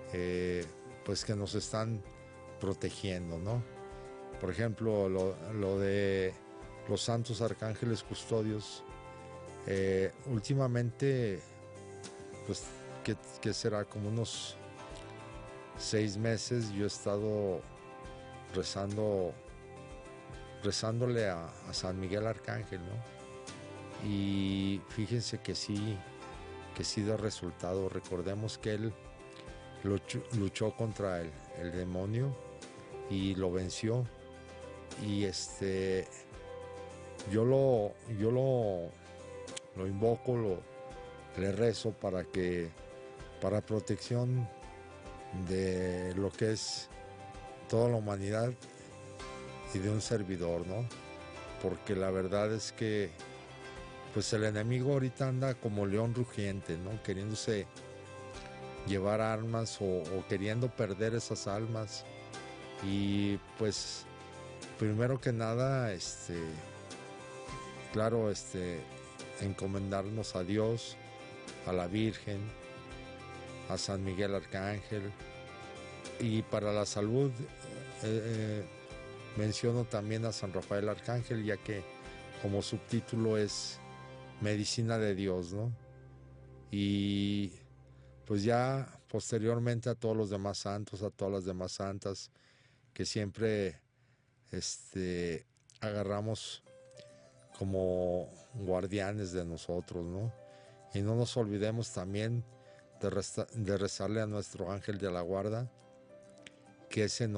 eh, pues que nos están protegiendo, ¿no? Por ejemplo, lo de los santos arcángeles custodios, últimamente, pues, ¿qué será? Como unos 6 meses yo he estado rezando, rezándole a San Miguel Arcángel, ¿no? Y fíjense que sí da resultado. Recordemos que él luchó contra el demonio y lo venció. Y yo lo invoco, le rezo para protección de lo que es toda la humanidad y de un servidor, ¿no? Porque la verdad es que pues el enemigo ahorita anda como león rugiente, ¿no? Queriéndose llevar armas o queriendo perder esas almas. Y pues primero que nada, claro, encomendarnos a Dios, a la Virgen, a San Miguel Arcángel. Y para la salud, eh, menciono también a San Rafael Arcángel, ya que como subtítulo es Medicina de Dios, ¿no? Y pues ya posteriormente a todos los demás santos, a todas las demás santas, que siempre este, agarramos como guardianes de nosotros, ¿no? Y no nos olvidemos también de rezarle a nuestro ángel de la guarda, que ese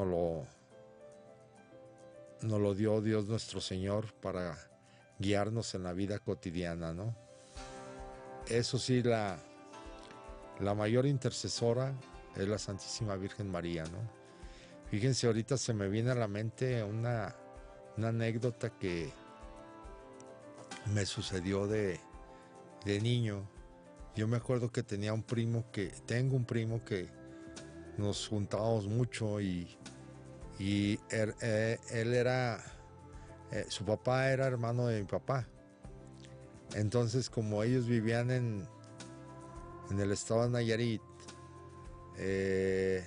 nos lo dio Dios nuestro Señor para guiarnos en la vida cotidiana, ¿no? Eso sí, la mayor intercesora es la Santísima Virgen María, ¿no? Fíjense, ahorita se me viene a la mente una anécdota que me sucedió de niño. Yo me acuerdo que tengo un primo que nos juntábamos mucho y él era, su papá era hermano de mi papá. Entonces, como ellos vivían en el estado de Nayarit, eh,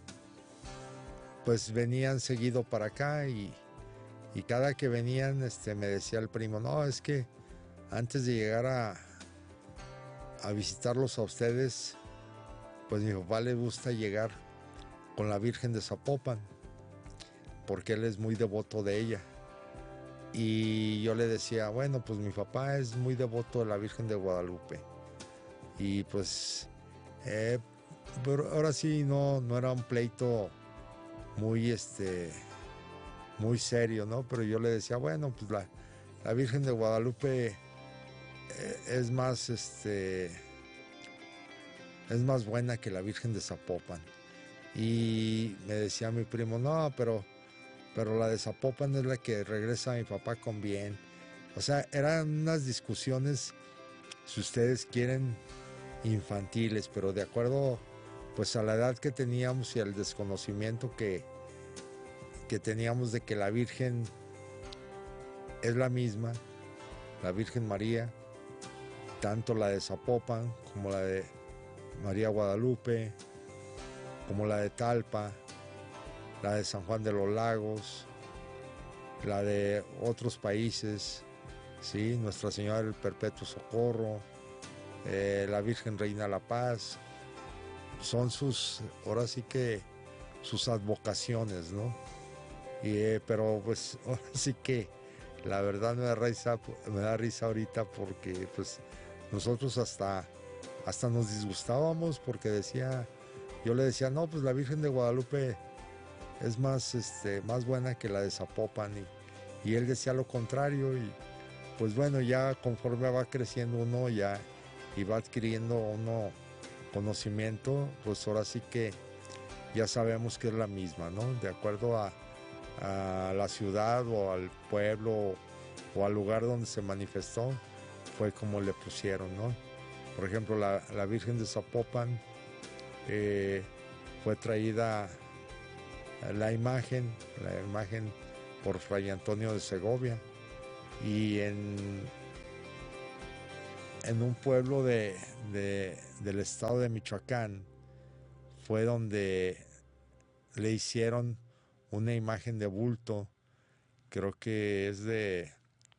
pues venían seguido para acá y cada que venían, me decía el primo, no, es que antes de llegar a visitarlos a ustedes, pues mi papá le gusta llegar con la Virgen de Zapopan, porque él es muy devoto de ella. Y yo le decía, bueno, pues mi papá es muy devoto de la Virgen de Guadalupe. Y pues, eh, pero ahora sí no era un pleito muy, muy serio, ¿no? Pero yo le decía, bueno, pues la Virgen de Guadalupe es más, es más buena que la Virgen de Zapopan. Y me decía mi primo, no, pero la de Zapopan es la que regresa a mi papá con bien. O sea, eran unas discusiones, si ustedes quieren, infantiles, pero de acuerdo pues a la edad que teníamos y al desconocimiento que teníamos de que la Virgen es la misma, la Virgen María, tanto la de Zapopan como la de María Guadalupe, como la de Talpa, la de San Juan de los Lagos, la de otros países, ¿sí? Nuestra Señora del Perpetuo Socorro, la Virgen Reina La Paz, son ahora sí que sus advocaciones, ¿no? Pero pues ahora sí que la verdad me da risa ahorita porque pues nosotros hasta nos disgustábamos porque yo le decía, no, pues la Virgen de Guadalupe es más, más buena que la de Zapopan y él decía lo contrario y pues bueno, ya conforme va creciendo uno ya y va adquiriendo uno conocimiento, pues ahora sí que ya sabemos que es la misma, ¿no? De acuerdo a la ciudad o al pueblo o al lugar donde se manifestó, fue como le pusieron, ¿no? Por ejemplo, la Virgen de Zapopan eh, fue traída la imagen por Fray Antonio de Segovia y en un pueblo del estado de Michoacán fue donde le hicieron una imagen de bulto, creo que es de,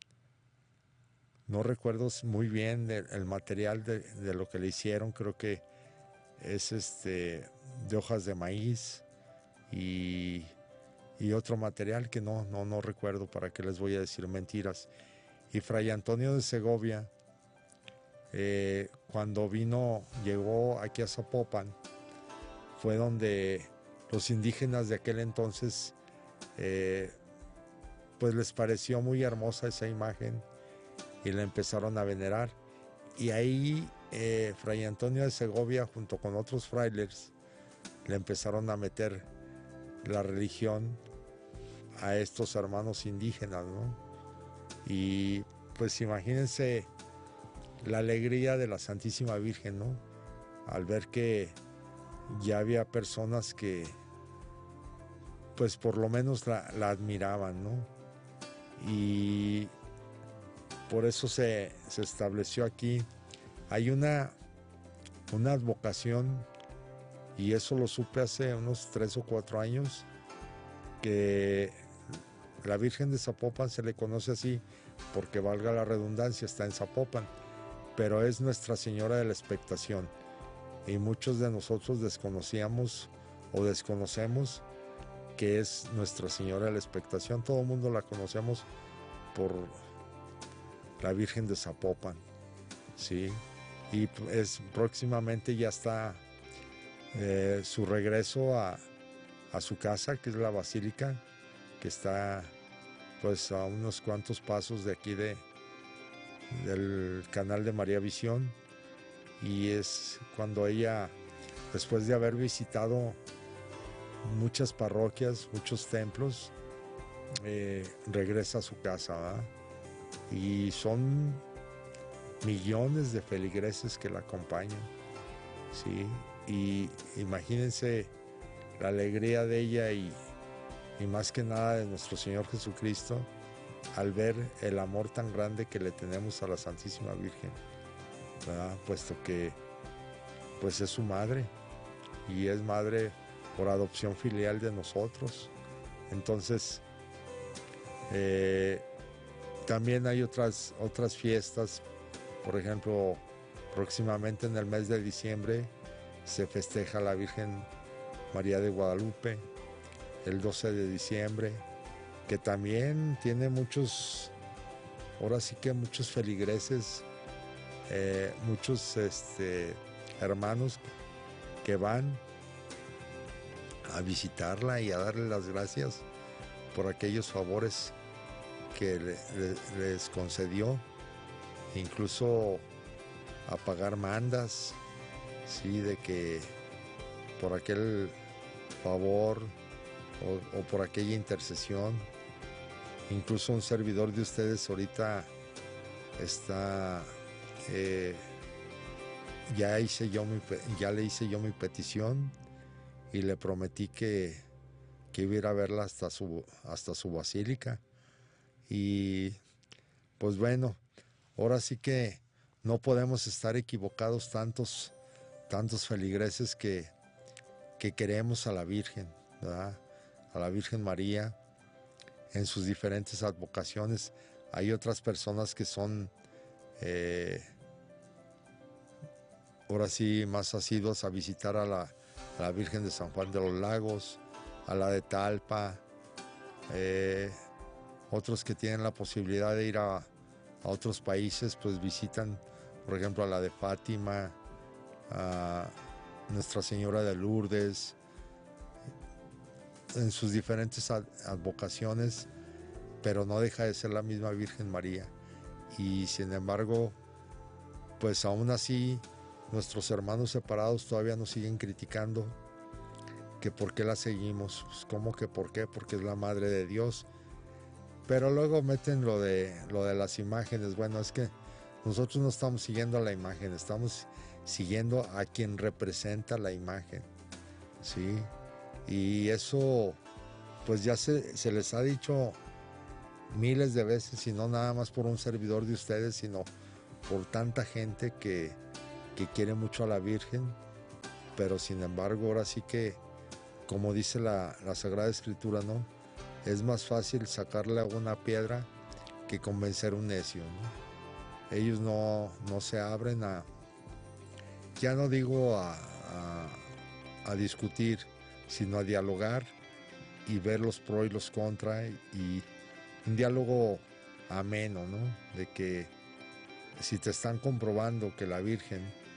no recuerdo muy bien el material de lo que le hicieron, creo que es de hojas de maíz y, y otro material que no recuerdo, para qué les voy a decir mentiras. Y Fray Antonio de Segovia, cuando llegó aquí a Zapopan, fue donde los indígenas de aquel entonces, pues les pareció muy hermosa esa imagen y la empezaron a venerar. Y ahí Fray Antonio de Segovia, junto con otros frailes, le empezaron a meter la religión a estos hermanos indígenas, ¿no? Y pues imagínense la alegría de la Santísima Virgen, ¿no? Al ver que ya había personas que pues por lo menos la admiraban, ¿no? Y por eso se estableció aquí. Hay una advocación, y eso lo supe hace unos 3 o 4 años, que la Virgen de Zapopan se le conoce así porque, valga la redundancia, está en Zapopan, pero es Nuestra Señora de la Expectación. Y muchos de nosotros desconocíamos o desconocemos que es Nuestra Señora de la Expectación. Todo el mundo la conocemos por la Virgen de Zapopan, ¿sí? Y próximamente ya está su regreso a su casa, que es la Basílica, que está pues a unos cuantos pasos de aquí del canal de María Visión. Y es cuando ella, después de haber visitado muchas parroquias, muchos templos, regresa a su casa, ¿verdad? Y son millones de feligreses que la acompañan, ¿sí? Y imagínense la alegría de ella y más que nada de nuestro Señor Jesucristo al ver el amor tan grande que le tenemos a la Santísima Virgen, ¿verdad? Puesto que pues es su madre y es madre por adopción filial de nosotros. Entonces también hay otras fiestas. Por ejemplo, próximamente en el mes de diciembre se festeja la Virgen María de Guadalupe, el 12 de diciembre, que también tiene muchos, ahora sí que muchos feligreses, muchos hermanos que van a visitarla y a darle las gracias por aquellos favores que les concedió, incluso a pagar mandas, sí, de que por aquel favor o por aquella intercesión. Incluso un servidor de ustedes ahorita está, ya le hice yo mi petición y le prometí que iba a ir a verla hasta su basílica. Y pues bueno, ahora sí que no podemos estar equivocados tantos feligreses que queremos a la Virgen, ¿verdad? A la Virgen María en sus diferentes advocaciones. Hay otras personas que son ahora sí más asiduos a visitar a la Virgen de San Juan de los Lagos, a la de Talpa, otros que tienen la posibilidad de ir a otros países, pues visitan, por ejemplo, a la de Fátima, a Nuestra Señora de Lourdes, en sus diferentes advocaciones, pero no deja de ser la misma Virgen María. Y sin embargo, pues aún así, nuestros hermanos separados todavía nos siguen criticando que por qué la seguimos. Pues, ¿cómo que por qué? Porque es la Madre de Dios. Pero luego meten lo de las imágenes. Bueno, es que nosotros no estamos siguiendo a la imagen, estamos siguiendo a quien representa la imagen, ¿sí? Y eso, pues ya se les ha dicho miles de veces, y no nada más por un servidor de ustedes, sino por tanta gente que quiere mucho a la Virgen pero sin embargo ahora sí que, como dice la Sagrada Escritura, ¿no? Es más fácil sacarle a una piedra que convencer a un necio, ¿no? Ellos no se abren ya no digo a discutir, sino a dialogar y ver los pros y los contra, y un diálogo ameno, ¿no? De que si te están comprobando que la Virgen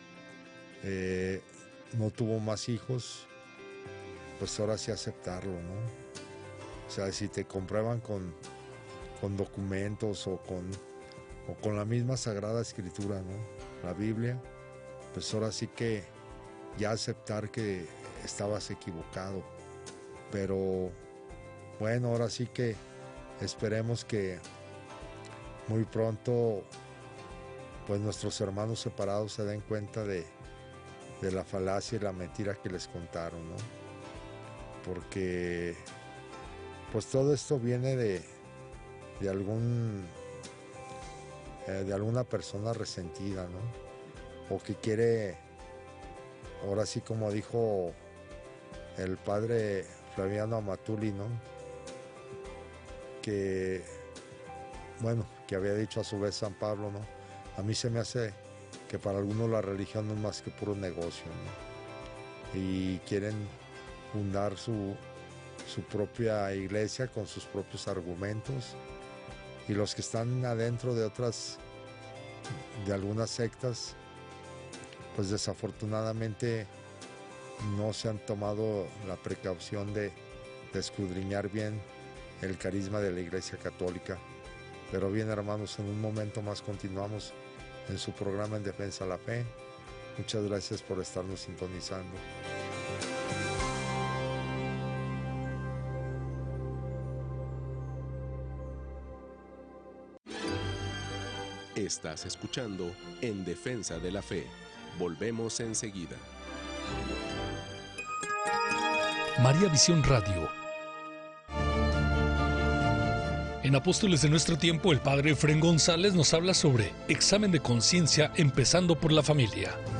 no tuvo más hijos, pues ahora sí aceptarlo, ¿no? O sea, si te comprueban con documentos o con la misma Sagrada Escritura, ¿no? La Biblia, pues ahora sí que ya aceptar que estabas equivocado. Pero bueno, ahora sí que esperemos que muy pronto pues nuestros hermanos separados se den cuenta de la falacia y la mentira que les contaron, ¿no? Porque pues todo esto viene de alguna persona resentida, ¿no? O que quiere, ahora sí como dijo el padre Flaviano Amatuli, ¿no? Que, bueno, que había dicho a su vez San Pablo, ¿no? A mí se me hace que para algunos la religión no es más que puro negocio, ¿no? Y quieren fundar su propia iglesia con sus propios argumentos, y los que están adentro de algunas sectas, pues desafortunadamente no se han tomado la precaución de escudriñar bien el carisma de la Iglesia Católica. Pero bien, hermanos, en un momento más continuamos en su programa En Defensa de la Fe. Muchas gracias por estarnos sintonizando. Estás escuchando En Defensa de la Fe. Volvemos enseguida. María Visión Radio. En Apóstoles de Nuestro Tiempo, el padre Efrén González nos habla sobre examen de conciencia empezando por la familia.